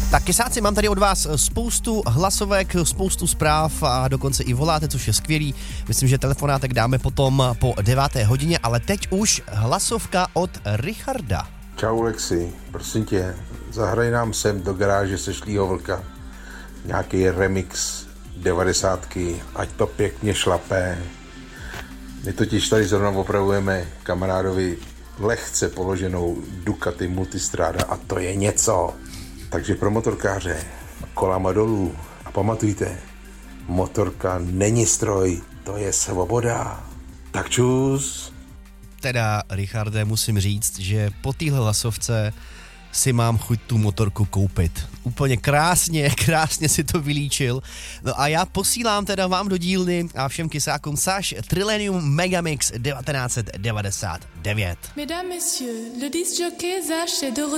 Tak kysáci, mám tady od vás spoustu hlasovek, spoustu zpráv a dokonce i voláte, což je skvělý. Myslím, že telefonátek dáme potom po 9. hodině, ale teď už hlasovka od Richarda. Čau Lexi, prosím tě, zahraj nám sem do garáže Sešlýho vlka nějaký remix 90, ať to pěkně šlapé. My totiž tady zrovna opravujeme kamarádovi lehce položenou Ducati Multistrada a to je něco. Takže pro motorkáře kolama dolů a pamatujte, motorka není stroj, to je svoboda. Tak čus. Teda, Richarde, musím říct, že po téhle hlasovce si mám chuť tu motorku koupit. Úplně krásně si to vylíčil. No a já posílám teda vám do dílny a všem kysákům Sash Trilenium Megamix 1999. Mesdames, messieurs, le disc jockey Sash est de retour.